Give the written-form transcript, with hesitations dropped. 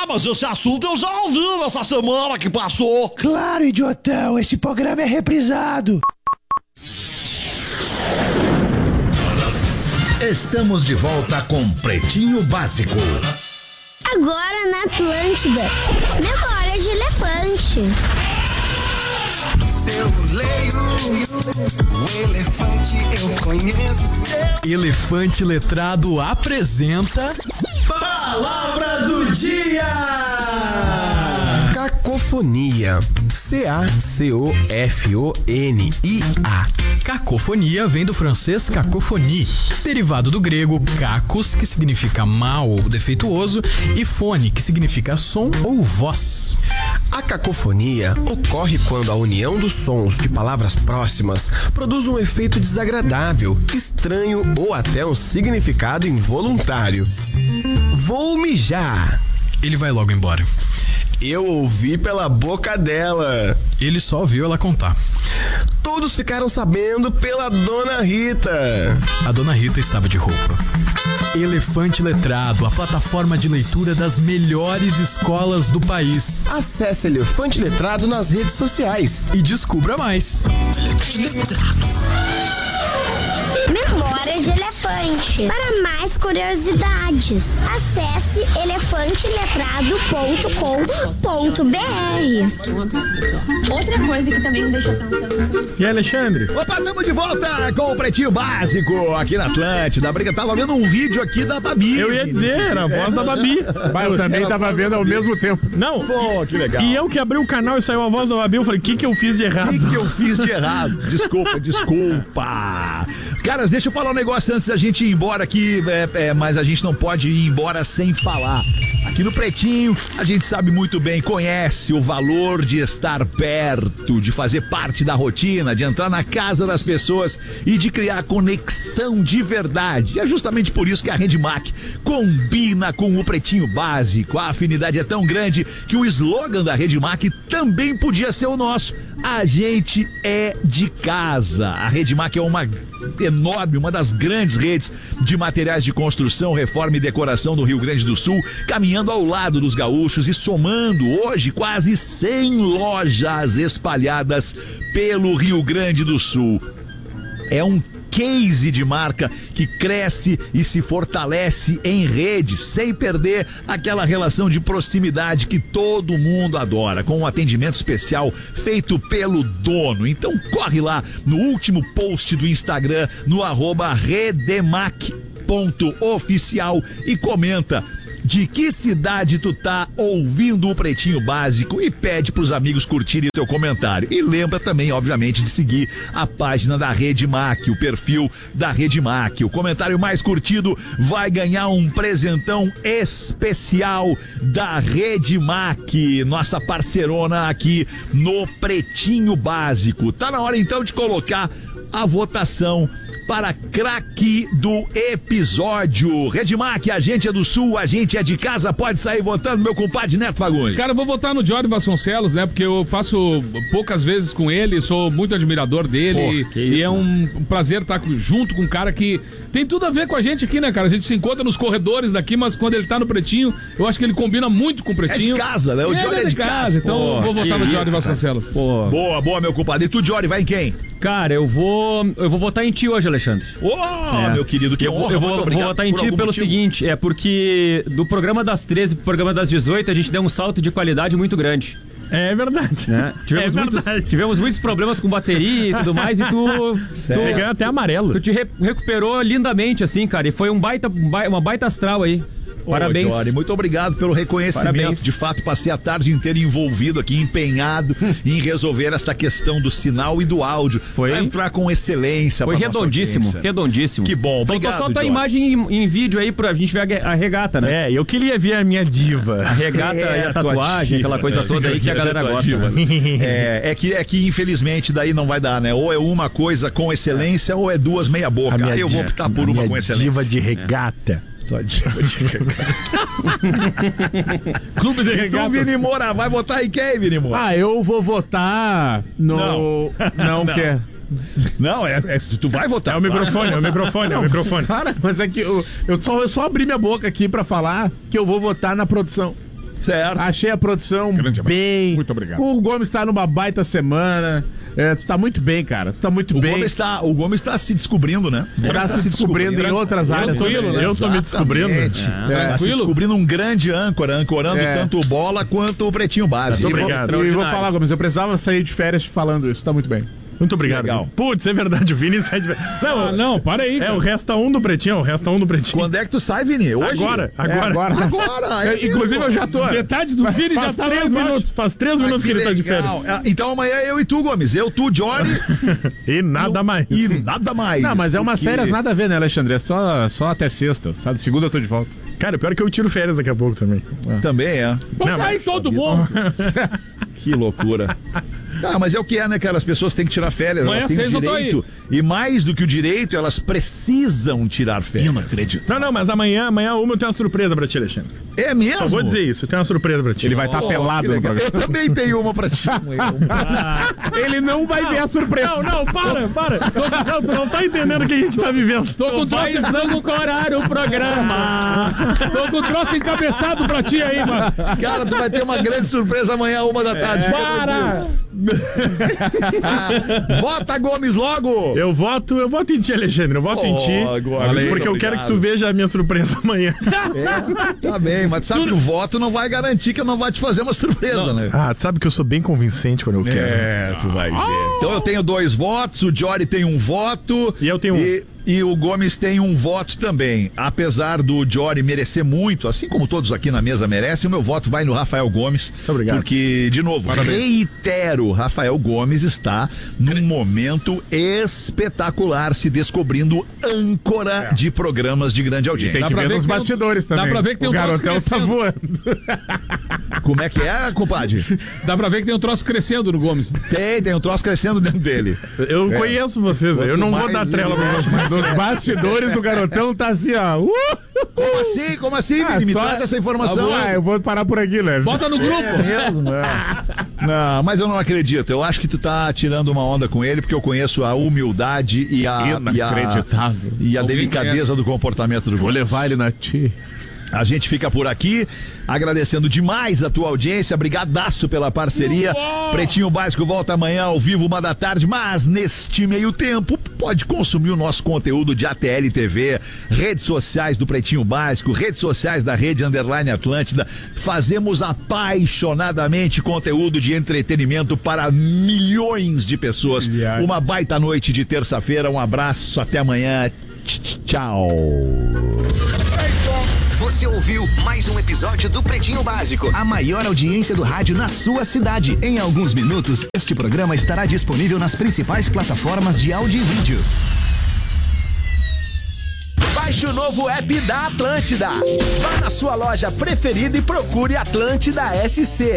Ah, mas esse assunto eu já ouvi nessa semana que passou. Claro, idiotão, esse programa é reprisado. Estamos de volta com Pretinho Básico. Agora na Atlântida, memória de elefante. Eu leio o elefante, eu conheço seu. Elefante Letrado apresenta Palavra do Dia! Cacofonia. C-A-C-O-F-O-N-I-A. Cacofonia vem do francês cacophonie, derivado do grego cacos, que significa mal ou defeituoso, e fone, que significa som ou voz. A cacofonia ocorre quando a união dos sons de palavras próximas produz um efeito desagradável, estranho ou até um significado involuntário. Vou mijar. Ele vai logo embora. Eu ouvi pela boca dela. Ele só ouviu ela contar. Todos ficaram sabendo pela Dona Rita. A Dona Rita estava de roupa. Elefante Letrado, a plataforma de leitura das melhores escolas do país. Acesse Elefante Letrado nas redes sociais E descubra mais. Memória de elefante. Para mais curiosidades, acesse elefanteletrado.com.br. Outra coisa que também me deixa pensando. E aí, Alexandre? Opa, estamos de volta com o Pretinho Básico aqui na Atlântida. Eu tava vendo um vídeo aqui da Babi. Eu ia dizer, era a voz da Babi. Mas eu também tava vendo ao mesmo tempo. Não. Pô, que legal. E eu que abri o canal e saiu a voz da Babi, eu falei, o que eu fiz de errado? O que eu fiz de errado? Desculpa. Caras, deixa eu falar um negócio antes da gente ir embora aqui, mas a gente não pode ir embora sem falar. Aqui no Pretinho, a gente sabe muito bem, conhece o valor de estar perto, de fazer parte da rotina, de entrar na casa das pessoas e de criar conexão de verdade. E é justamente por isso que a Redmac combina com o Pretinho Básico. A afinidade é tão grande que o slogan da Redmac também podia ser o nosso. A gente é de casa. A Redmac é uma enorme, uma das grandes redes de materiais de construção, reforma e decoração do Rio Grande do Sul, caminhando ao lado dos gaúchos e somando hoje quase 100 lojas espalhadas pelo Rio Grande do Sul. É um case de marca que cresce e se fortalece em rede, sem perder aquela relação de proximidade que todo mundo adora, com um atendimento especial feito pelo dono. Então corre lá no último post do Instagram, no @redemac.oficial e comenta de que cidade tu tá ouvindo o Pretinho Básico e pede pros amigos curtirem o teu comentário. E lembra também, obviamente, de seguir a página da Redmac, o perfil da Redmac. O comentário mais curtido vai ganhar um presentão especial da Redmac, nossa parceirona aqui no Pretinho Básico. Tá na hora então de colocar a votação para craque do episódio. Redmac, a gente é do Sul, a gente é de casa, pode sair votando, meu compadre Neto Fagundes. Cara, eu vou votar no Diório Vasconcelos, né? Porque eu faço poucas vezes com ele, sou muito admirador dele. Pô, isso, é um prazer estar junto com um cara que tem tudo a ver com a gente aqui, né, cara? A gente se encontra nos corredores daqui, mas quando ele tá no Pretinho, eu acho que ele combina muito com o Pretinho. É de casa, né? O Diório é de casa. Então eu vou votar no Diório Vasconcelos. Pô. Boa, meu compadre. E tu, Diório, vai em quem? Cara, eu vou votar em ti hoje, Alexandre. Meu querido, que honra. Eu vou votar em ti pelo seguinte, porque do programa das 13 pro programa das 18, a gente deu um salto de qualidade muito grande. É verdade. Né? Tivemos muitos problemas com bateria e tudo mais, e tu ganhou até amarelo. Tu te recuperou lindamente, assim, cara, e foi uma baita astral aí. Parabéns. Diório, muito obrigado pelo reconhecimento. Parabéns. De fato, passei a tarde inteira envolvido aqui, empenhado em resolver esta questão do sinal e do áudio. Pra entrar com excelência. Foi redondíssimo. Que bom, obrigado. Faltou só tua imagem em vídeo aí pra gente ver a regata, né? Eu queria ver a minha diva. A regata e a tatuagem, aquela coisa toda aí que a galera gosta. Né? É que infelizmente daí não vai dar, né? Ou é uma coisa com excelência ou é duas meia boca. Aí eu vou optar por uma com excelência. Diva de regata. Só diva de regata. Clube de regata. Vini Moura, vai votar em quem, Vini Moura? Eu vou votar no... Não quer. Não, tu vai votar. É o microfone. Cara, mas é que eu só abri minha boca aqui pra falar que eu vou votar na produção. Certo. Achei a produção bem. Muito obrigado. O Gomes tá numa baita semana. Tu tá muito bem, cara. Tu tá muito bem. O Gomes tá se descobrindo, né? Tá se descobrindo em outras áreas. Tranquilo, né? Eu tô me descobrindo. Tá se descobrindo um grande âncora, ancorando tanto o Bola quanto o Pretinho Básico. Muito obrigado. E vou falar, Gomes, eu precisava sair de férias falando isso. Tá muito bem. Muito obrigado. Legal. Putz, é verdade, o Vini sai de... Não, para aí, cara. o Resta 1 do Pretinho, Quando é que tu sai, Vini? Hoje? Agora. Inclusive eu já tô. Metade do Vini já tá 3 minutos. Faz 3 minutos que ele tá de férias. Então amanhã eu e tu, Gomes. Eu, tu, Jory. E nada mais. Não, mas é umas férias nada a ver, né, Alexandre? É só até sexta, sabe? Segunda eu tô de volta. Cara, pior que eu tiro férias daqui a pouco também. Também é. Vamos sair todo mundo. Que loucura. Mas é o que é, né, cara? As pessoas têm que tirar férias, Amanhã elas têm o direito. E mais do que o direito, elas precisam tirar férias. Eu não acredito. Não, mas amanhã eu tenho uma surpresa pra ti, Alexandre. É mesmo? Só vou dizer isso, eu tenho uma surpresa pra ti. Ele vai estar pelado no programa. Eu também tenho uma pra ti. Ele não vai ver a surpresa. Não, para. Não, tu não tá entendendo o que a gente tá vivendo. Tô com o troço decorar o programa. Tô com o troço encabeçado pra ti aí, mano. Cara, tu vai ter uma grande surpresa amanhã, 1h da tarde. Para! Vota, Gomes, logo! Eu voto em ti, Alexandre. Eu voto em ti. Gomes, porque eu quero que tu veja a minha surpresa amanhã. Tá bem, mas tu sabe que o voto não vai garantir que eu não vai te fazer uma surpresa, né? Tu sabe que eu sou bem convincente quando eu quero. Tu vai ver. Então eu tenho 2 votos, o Jory tem 1 voto. E eu tenho 1. E o Gomes tem 1 voto também. Apesar do Jory merecer muito, assim como todos aqui na mesa merecem, o meu voto vai no Rafael Gomes. Muito obrigado. Porque, de novo, reitero, Rafael Gomes está num momento espetacular, se descobrindo âncora de programas de grande audiência. Tem que ver nos bastidores também. Dá pra ver que tem um troço garotão tá voando. Como é que é, compadre? Dá pra ver que tem um troço crescendo no Gomes. Tem um troço crescendo dentro dele. Eu conheço vocês, velho. Eu não vou dar trela pra vocês. Nos bastidores o garotão tá assim, ó. Como assim, Vini? Me traz essa informação. Eu vou parar por aqui, Léo. Bota no grupo. Mesmo, Não, mas eu não acredito. Eu acho que tu tá tirando uma onda com ele, porque eu conheço a humildade e a delicadeza do comportamento do Gomes. Vou levar ele na tia. A gente fica por aqui, agradecendo demais a tua audiência, brigadaço pela parceria. Pretinho Básico volta amanhã ao vivo, 1 da tarde, mas neste meio tempo pode consumir o nosso conteúdo de ATL TV, redes sociais do Pretinho Básico, redes sociais da Rede Underline Atlântida. Fazemos apaixonadamente conteúdo de entretenimento para milhões de pessoas. Uma baita noite de terça-feira, um abraço, até amanhã. Tchau. Você ouviu mais um episódio do Pretinho Básico, a maior audiência do rádio na sua cidade. Em alguns minutos, este programa estará disponível nas principais plataformas de áudio e vídeo. Baixe o novo app da Atlântida. Vá na sua loja preferida e procure Atlântida SC.